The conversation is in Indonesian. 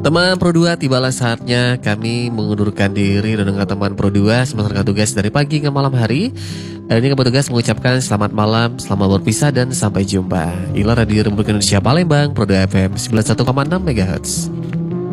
Teman Pro 2, tibalah saatnya kami mengundurkan diri dan dengan teman Pro 2 melaksanakan tugas dari pagi ke malam hari. Dan ini petugas mengucapkan selamat malam, selamat berpisah dan sampai jumpa. Inilah Radio Republik Indonesia Palembang, Pro 2 FM 91,6 MHz.